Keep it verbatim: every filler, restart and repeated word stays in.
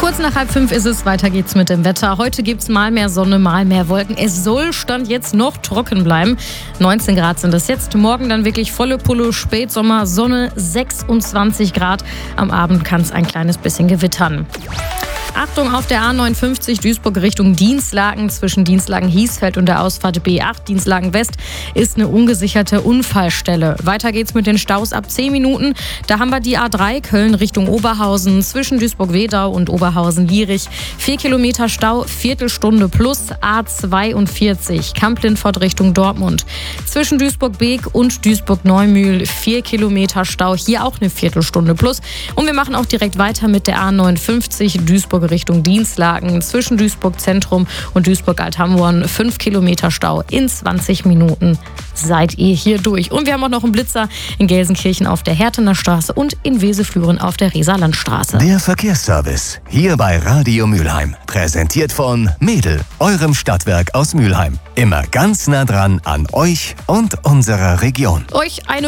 Kurz nach halb fünf ist es, weiter geht's mit dem Wetter. Heute gibt's mal mehr Sonne, mal mehr Wolken. Es soll Stand jetzt noch trocken bleiben. neunzehn Grad sind es jetzt. Morgen dann wirklich volle Pulle, Spätsommer, Sonne, sechsundzwanzig Grad. Am Abend kann es ein kleines bisschen gewittern. Achtung auf der A neunundfünfzig Duisburg Richtung Dinslaken. Zwischen Dinslaken-Hiesfeld und der Ausfahrt B acht Dinslaken West ist eine ungesicherte Unfallstelle. Weiter geht's mit den Staus ab zehn Minuten. Da haben wir die A drei Köln Richtung Oberhausen. Zwischen Duisburg-Wedau und Oberhausen-Lierich vier Kilometer Stau, Viertelstunde plus. A zweiundvierzig Kamp-Lindfort Richtung Dortmund. Zwischen Duisburg-Beek und Duisburg-Neumühl vier Kilometer Stau. Hier auch eine Viertelstunde plus. Und wir machen auch direkt weiter mit der A neunundfünfzig Duisburg Richtung Dinslaken. Zwischen Duisburg Zentrum und Duisburg-Althamborn fünf Kilometer Stau. In zwanzig Minuten seid ihr hier durch. Und wir haben auch noch einen Blitzer in Gelsenkirchen auf der Hertener Straße und in Weseführen auf der Resalandstraße. Der Verkehrsservice hier bei Radio Mülheim. Präsentiert von Mädel, eurem Stadtwerk aus Mülheim. Immer ganz nah dran an euch und unserer Region. Euch eine